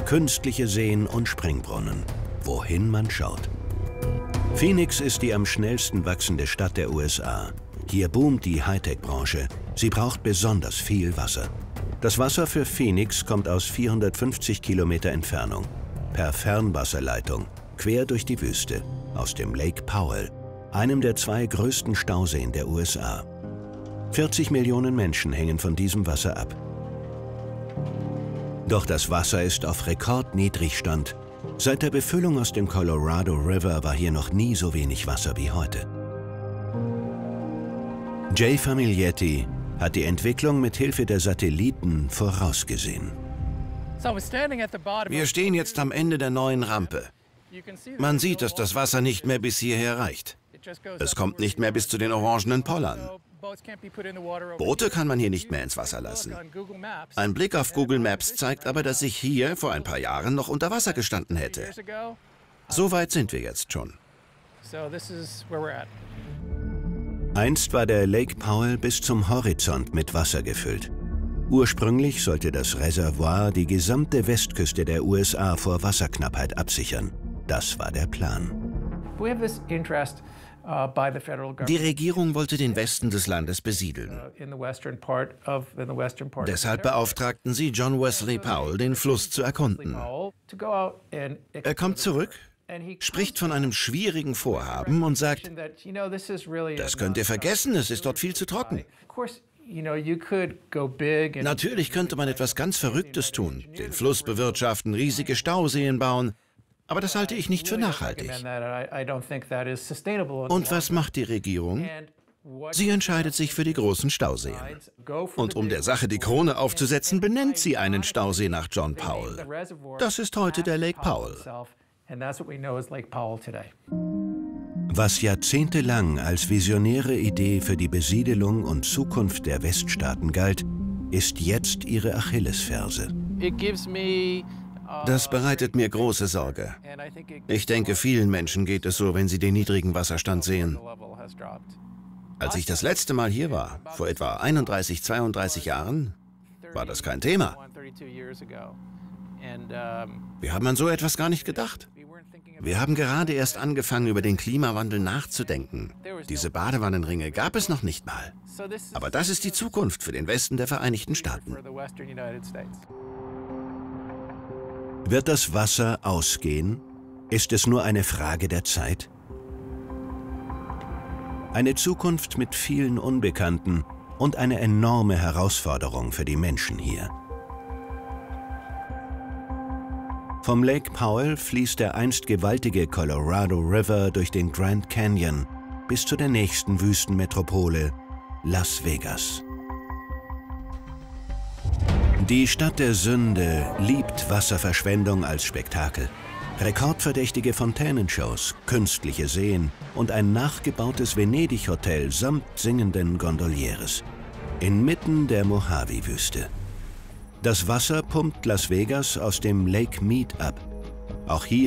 künstliche Seen und Springbrunnen, wohin man schaut. Phoenix ist die am schnellsten wachsende Stadt der USA. Hier boomt die Hightech-Branche. Sie braucht besonders viel Wasser. Das Wasser für Phoenix kommt aus 450 Kilometer Entfernung, per Fernwasserleitung, quer durch die Wüste, aus dem Lake Powell, einem der 2 größten Stauseen der USA. 40 Millionen Menschen hängen von diesem Wasser ab. Doch das Wasser ist auf Rekordniedrigstand. Seit der Befüllung aus dem Colorado River war hier noch nie so wenig Wasser wie heute. Jay Famiglietti hat die Entwicklung mit Hilfe der Satelliten vorausgesehen. Wir stehen jetzt am Ende der neuen Rampe. Man sieht, dass das Wasser nicht mehr bis hierher reicht. Es kommt nicht mehr bis zu den orangenen Pollern. Boote kann man hier nicht mehr ins Wasser lassen. Ein Blick auf Google Maps zeigt aber, dass ich hier vor ein paar Jahren noch unter Wasser gestanden hätte. So weit sind wir jetzt schon. Einst war der Lake Powell bis zum Horizont mit Wasser gefüllt. Ursprünglich sollte das Reservoir die gesamte Westküste der USA vor Wasserknappheit absichern. Das war der Plan. Die Regierung wollte den Westen des Landes besiedeln. Deshalb beauftragten sie John Wesley Powell, den Fluss zu erkunden. Er kommt zurück, spricht von einem schwierigen Vorhaben und sagt, das könnt ihr vergessen, es ist dort viel zu trocken. Natürlich könnte man etwas ganz Verrücktes tun, den Fluss bewirtschaften, riesige Stauseen bauen, aber das halte ich nicht für nachhaltig. Und was macht die Regierung? Sie entscheidet sich für die großen Stauseen. Und um der Sache die Krone aufzusetzen, benennt sie einen Stausee nach John Powell. Das ist heute der Lake Powell. Was jahrzehntelang als visionäre Idee für die Besiedelung und Zukunft der Weststaaten galt, ist jetzt ihre Achillesferse. Das bereitet mir große Sorge. Ich denke, vielen Menschen geht es so, wenn sie den niedrigen Wasserstand sehen. Als ich das letzte Mal hier war, vor etwa 31, 32 Jahren, war das kein Thema. Wir haben an so etwas gar nicht gedacht. Wir haben gerade erst angefangen, über den Klimawandel nachzudenken. Diese Badewannenringe gab es noch nicht mal. Aber das ist die Zukunft für den Westen der Vereinigten Staaten. Wird das Wasser ausgehen? Ist es nur eine Frage der Zeit? Eine Zukunft mit vielen Unbekannten und eine enorme Herausforderung für die Menschen hier. Vom Lake Powell fließt der einst gewaltige Colorado River durch den Grand Canyon bis zu der nächsten Wüstenmetropole, Las Vegas. Die Stadt der Sünde liebt Wasserverschwendung als Spektakel. Rekordverdächtige Fontänenshows, künstliche Seen und ein nachgebautes Venedig-Hotel samt singenden Gondolieres. Inmitten der Mojave-Wüste. Das Wasser pumpt Las Vegas aus dem Lake Mead ab. Auch hier